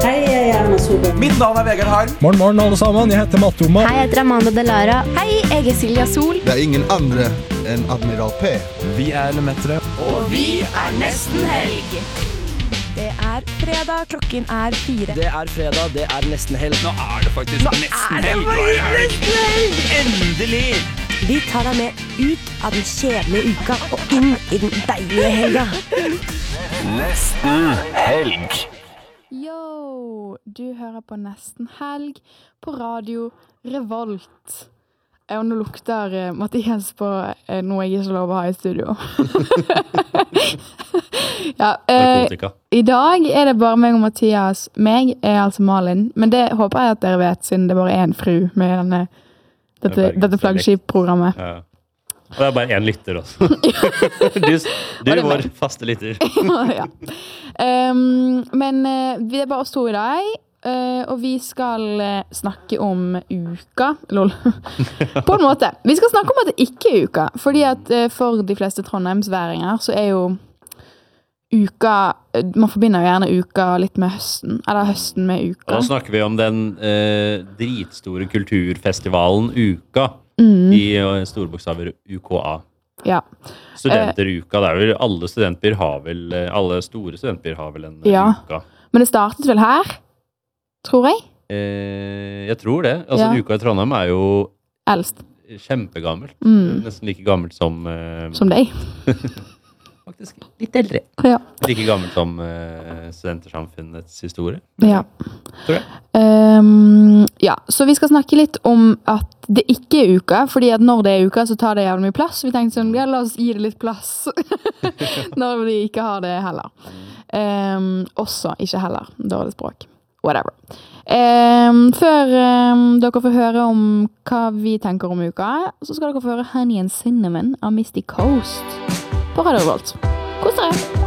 Hei, jeg er Erna Solberg. Mitt navn er Vegard Harm. Morgen alle sammen, jeg heter Mattoma. Hei, jeg heter Amanda Delara. Hei, jeg er Silja Sol. Det er ingen andre enn Admiral P. Vi er Lemetre. Og vi er nesten helg. Det er fredag, klokken er 4. Det er fredag, det er nesten helg. Nå er det faktisk nesten helg. Endelig! Vi tar deg med ut av den kjedelige uka og inn i den deilige helga. Nesten helg. Yo, du hører på Nesten helg på radio Revolt. Og nå lukter Mathias på noe jeg ikke lov å ha i studio. Ja, i dag er det bare meg og Mathias. Meg er altså Malin, men det håper jeg at dere vet, siden det bare er en fru med dette flaggskip-programmet. Ja. Og det er bare en lytter også. Du er vår faste lytter. Ja. Men det er bare oss to i dag, og vi skal snakke om uka. Lol. På en måte. Vi skal snakke om at det ikke er uka, fordi at for de fleste trondheimsværinger så er jo uka, man forbinder jo gjerne uka litt med høsten, eller høsten med uka. Og da snakker vi om den dritstore kulturfestivalen Uka, i store bokstaver UKA. Ja. Studenteruka, det er vel, alle studentbyer har vel, alle store studentbyer har vel en uka. Men det startet vel her, tror jeg? Jeg tror det. Altså, Uka i Trondheim er jo eldst. Kjempegammelt. Nesten like gammelt som deg. Faktisk litt eldre. Ja. Like gammelt som studentersamfunnets historie. Ja. Tror jeg. Ja, så vi skal snakke litt om at det ikke er uka, fordi at når det er uka så tar det jævlig mye plass. Vi tenkte sånn, ja, la oss gi det litt plass når vi ikke har det heller. Også ikke heller, dårlig språk. Whatever. Før dere får høre om hva vi tenker om uka, så skal dere få høre Honey and Cinnamon av Misty Coast på Radio Revolt. Kos dere!